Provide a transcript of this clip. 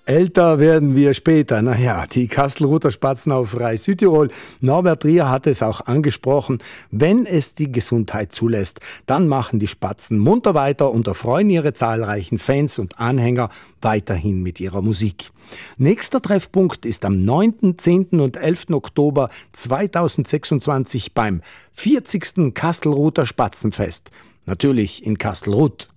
Älter werden wir später. Naja, die Kastelruther Spatzenauferei Südtirol. Norbert Trier hat es auch angesprochen. Wenn es die Gesundheit zulässt, dann machen die Spatzen munter weiter und erfreuen ihre zahlreichen Fans und Anhänger weiterhin mit ihrer Musik. Nächster Treffpunkt ist am 9., 10. und 11. Oktober 2026 beim 40. Kastelruther Spatzenfest. Natürlich in Kastelruth.